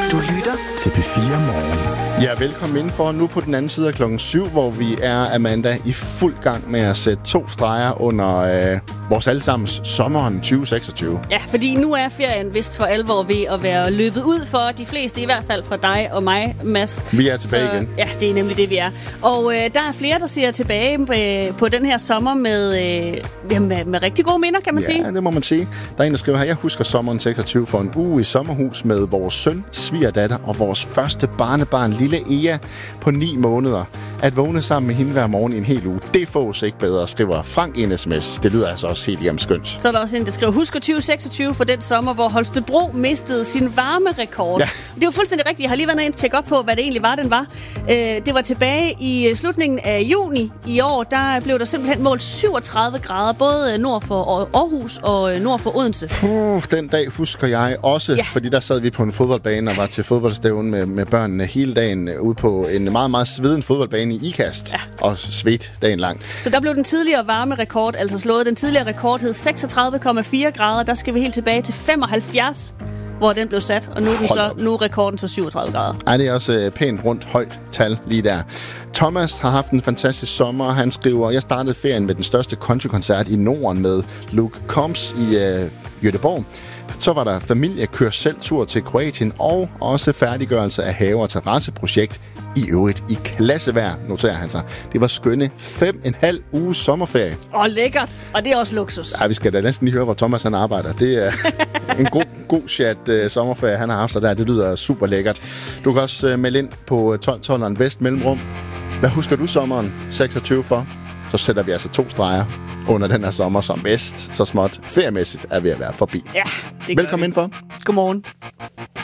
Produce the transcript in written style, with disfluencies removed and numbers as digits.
Du lytter til P4 Morgen. Ja, velkommen indenfor nu på den anden side af klokken 7, hvor vi er, Amanda, i fuld gang med at sætte 2 streger under vores allesammens sommeren 2026. Ja, fordi nu er ferien vist for alvor ved at være løbet ud for de fleste, i hvert fald for dig og mig, Mads. Vi er tilbage igen. Ja, det er nemlig det, vi er. Og der er flere, der ser tilbage på den her sommer med rigtig gode minder, kan man sige. Ja, det må man sige. Der er en, der skriver her, jeg husker sommeren 26 for en uge i sommerhus med vores søn, svigerdatter og vores første barnebarn, lille Ea, på 9 måneder. At vågne sammen med hende hver morgen i en hel uge, det fås ikke bedre, skriver Frank i en sms. Det lyder altså også helt skønt. Så er der også en, der skriver, husker 2026 for den sommer, hvor Holstebro mistede sin varmerekord. Ja. Det var fuldstændig rigtigt. Jeg har lige været inde og tjekke op på, hvad det egentlig var, den var. Det var tilbage i slutningen af juni i år. Der blev der simpelthen målt 37 grader, både nord for Aarhus og nord for Odense. Den dag husker jeg også, fordi der sad vi på en fodboldbane og var til fodboldstævne med børnene hele dagen ude på en meget, meget sveden fodboldbane i Ikast og svedt dagen lang. Så der blev den tidligere varmerekord altså slået. Den tidligere rekord hed 36,4 grader. Der skal vi helt tilbage til 75, hvor den blev sat. Og nu er rekorden så 37 grader. Ej, det er også pænt rundt højt tal lige der. Thomas har haft en fantastisk sommer. Han skriver, jeg startede ferien med den største countrykoncert i Norden med Luke Combs i Göteborg. Så var der familiekør-selv-tur til Kroatien og også færdiggørelse af have- og terrasseprojekt i øvrigt i klassevejr, noterer han sig. Det var skønne 5,5 uges sommerferie. Lækkert. Og det er også luksus. Ja, vi skal da næsten lige høre, hvor Thomas han arbejder. Det er en god chat sommerferie, han har haft sig der. Det lyder super lækkert. Du kan også melde ind på 1212'eren Vest Mellemrum. Hvad husker du sommeren 26 for? Så sætter vi altså 2 streger under den her sommer, som bedst så småt feriemæssigt er ved at være forbi. Ja, det Velkommen indenfor. Godmorgen.